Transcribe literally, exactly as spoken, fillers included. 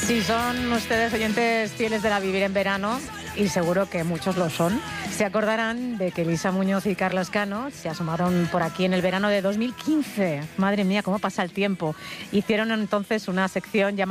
Si son ustedes oyentes fieles de la Vivir en Verano, y seguro que muchos lo son, se acordarán de que Elisa Muñoz y Carlos Cano se asomaron por aquí en el verano de dos mil quince. Madre mía, cómo pasa el tiempo. Hicieron entonces una sección llamada